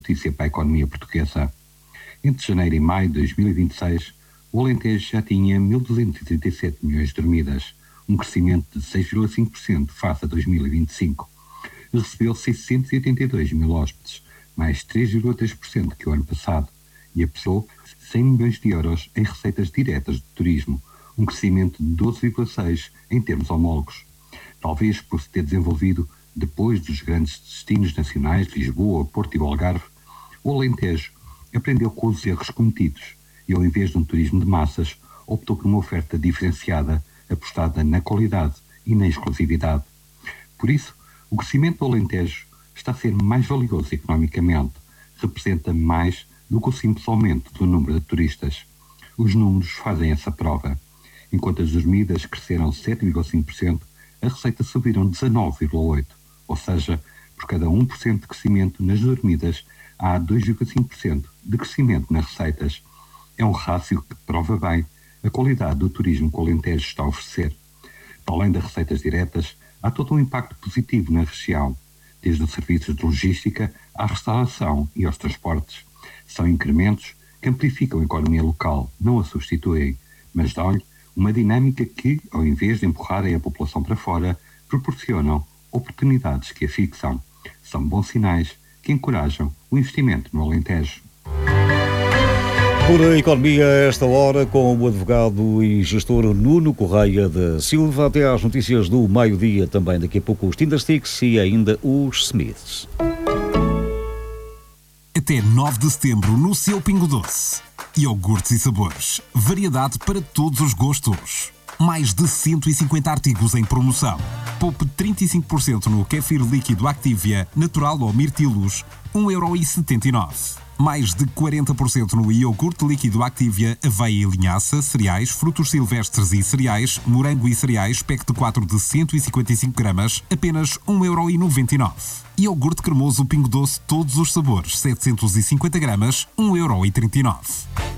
notícia para a economia portuguesa. Entre janeiro e maio de 2026, o Alentejo já tinha 1.237 milhões de dormidas, um crescimento de 6,5% face a 2025. Recebeu 682 mil hóspedes, mais 3,3% que o ano passado, e apreciou 100 milhões de euros em receitas diretas de turismo, um crescimento de 12,6% em termos homólogos. Talvez por se ter desenvolvido depois dos grandes destinos nacionais de Lisboa, Porto e o Algarve, o Alentejo aprendeu com os erros cometidos e, ao invés de um turismo de massas, optou por uma oferta diferenciada, apostada na qualidade e na exclusividade. Por isso, o crescimento do Alentejo está a ser mais valioso economicamente, representa mais do que o simples aumento do número de turistas. Os números fazem essa prova. Enquanto as dormidas cresceram 7,5%, a receita subiram 19,8%, ou seja, por cada 1% de crescimento nas dormidas, há 2,5% de crescimento nas receitas. É um rácio que prova bem a qualidade do turismo que o Alentejo está a oferecer. Para além das receitas diretas, há todo um impacto positivo na região, desde os serviços de logística à restauração e aos transportes. São incrementos que amplificam a economia local, não a substituem, mas dão-lhe uma dinâmica que, ao invés de empurrarem a população para fora, proporcionam oportunidades que a fixam. São bons sinais que encorajam o investimento no Alentejo. Por a economia, a esta hora, com o advogado e gestor Nuno Correia da Silva, até às notícias do meio-dia, também daqui a pouco os Tindersticks e ainda os Smiths. Até 9 de setembro no seu Pingo Doce. Iogurtes e sabores. Variedade para todos os gostos. Mais de 150 artigos em promoção. Poupe 35% no kéfir líquido Activia, natural ou mirtilos, 1,79€. Mais de 40% no iogurte líquido Activia, aveia e linhaça, cereais, frutos silvestres e cereais, morango e cereais, pack de 4 de 155 gramas, apenas 1,99€. Iogurte cremoso Pingo Doce, todos os sabores, 750 gramas, 1,39€.